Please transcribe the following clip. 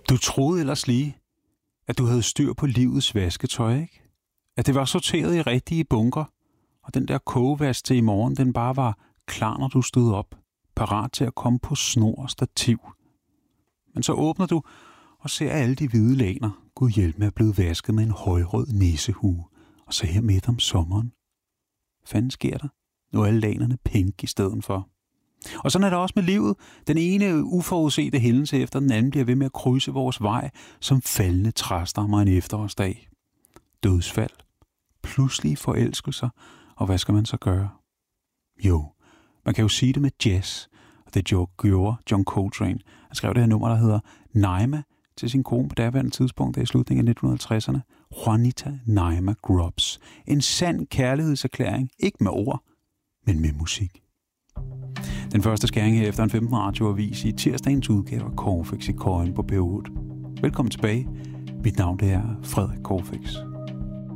Du troede ellers lige, at du havde styr på livets vasketøj, ikke? At det var sorteret i rigtige bunker, og den der kogevask til i morgen, den bare var klar, når du stod op, parat til at komme på snor og stativ. Men så åbner du og ser alle de hvide laner, Gud hjælp med, er blevet vasket med en højrød nissehue, og så her midt om sommeren. Fanden sker der? Nu er alle lanerne pink i stedet for. Og sådan er det også med livet. Den ene uforudsete hændelse efter den anden bliver ved med at krydse vores vej som faldende træstammer en efterårsdag. Dødsfald, pludselige forelskelser, og hvad skal man så gøre? Jo, man kan jo sige det med jazz, og det gjorde John Coltrane. Han skrev det her nummer, der hedder Naima, til sin kone på daværende tidspunkt, i slutningen af 1950'erne. Juanita Naima Grubbs. En sand kærlighedserklæring, ikke med ord, men med musik. Den første skæring her efter en 15 radioavis i tirsdagens udgave af Corfix i Køjen på P8. Velkommen tilbage. Mit navn det er Frederik Corfix.